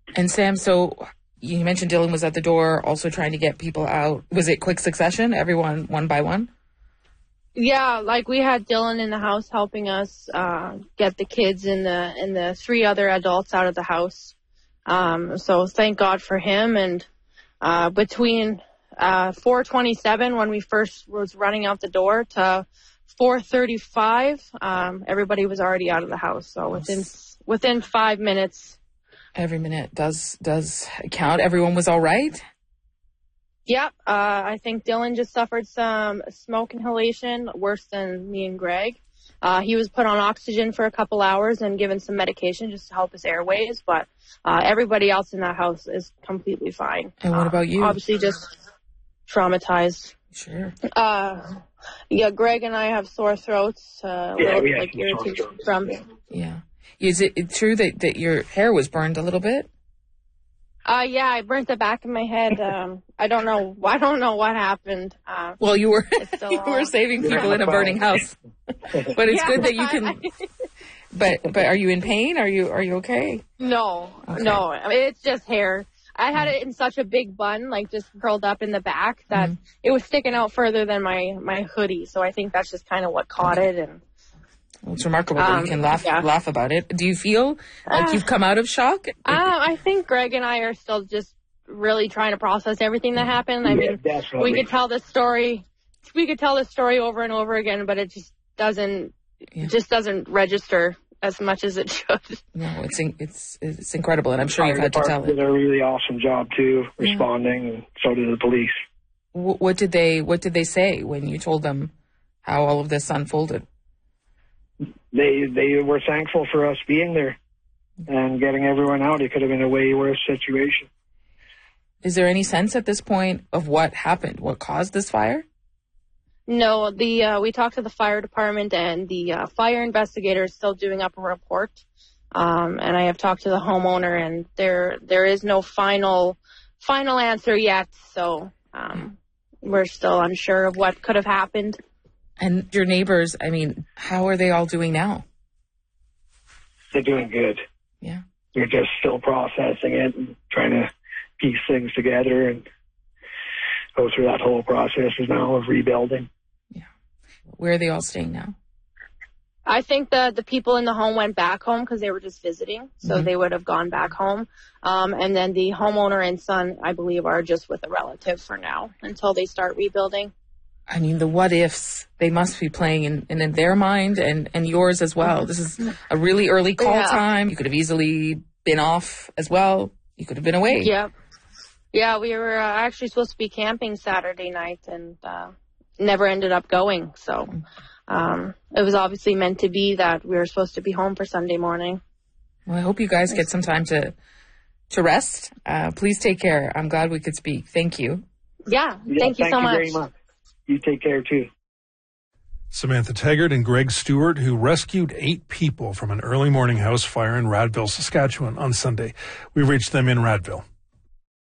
And Sam, so you mentioned Dylan was at the door also trying to get people out. Was it quick succession, everyone one by one? Yeah, like we had Dylan in the house helping us get the kids and the 3 other adults out of the house. So thank God for him. And between 4:27 when we first was running out the door to 4:35, everybody was already out of the house. So within 5 minutes. Every minute does count. Everyone was all right? Yep. I think Dylan just suffered some smoke inhalation, worse than me and Greg. He was put on oxygen for a couple hours and given some medication just to help his airways. But everybody else in that house is completely fine. And what about you? Obviously just traumatized. Sure. Yeah, Greg and I have sore throats. We have irritation from it. Yeah. Is it true that your hair was burned a little bit? Yeah, I burnt the back of my head. I don't know what happened. Well, you were saving people in a burning house, but it's good that you can. But are you in pain? Are you okay? No, okay. No. I mean, it's just hair. I had it in such a big bun, like just curled up in the back, that it was sticking out further than my hoodie. So I think that's just kind of what caught it. And well, it's remarkable that you can laugh about it. Do you feel like you've come out of shock? I think Greg and I are still just really trying to process everything that happened. I mean, definitely. we could tell this story over and over again, but it just doesn't register as much as it should. No, it's incredible, and I'm sure you've had to tell it. Did a really awesome job too, responding, and so did the police. What did they say when you told them how all of this unfolded? They were thankful for us being there and getting everyone out. It could have been a way worse situation. Is there any sense at this point of what happened? What caused this fire? No, we talked to the fire department, and the fire investigator is still doing up a report. And I have talked to the homeowner, and there is no final answer yet. So we're still unsure of what could have happened. And your neighbors, I mean, how are they all doing now? They're doing good. Yeah. They're just still processing it and trying to piece things together and go through that whole process now of rebuilding. Yeah. Where are they all staying now? I think the people in the home went back home because they were just visiting. So they would have gone back home. And then the homeowner and son, I believe, are just with a relative for now until they start rebuilding. I mean, the what ifs, they must be playing in their mind and yours as well. This is a really early call time. You could have easily been off as well. You could have been away. Yep. Yeah, we were actually supposed to be camping Saturday night and never ended up going. So it was obviously meant to be that we were supposed to be home for Sunday morning. Well, I hope you guys get some time to rest. Please take care. I'm glad we could speak. Thank you. Yeah, thank you so much. Very much. You take care, too. Samantha Taggart and Greg Stewart, who rescued 8 people from an early morning house fire in Radville, Saskatchewan on Sunday. We reached them in Radville.